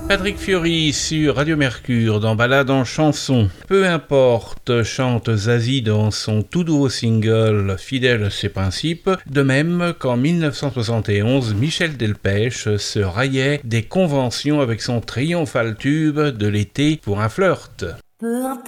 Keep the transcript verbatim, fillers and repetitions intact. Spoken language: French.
Patrick Fiori sur Radio Mercure dans Balade en chanson. Peu importe, chante Zazie dans son tout nouveau single Fidèle à ses principes, de même qu'en dix-neuf cent soixante et onze, Michel Delpech se raillait des conventions avec son triomphal tube de l'été pour un flirt. Peu importe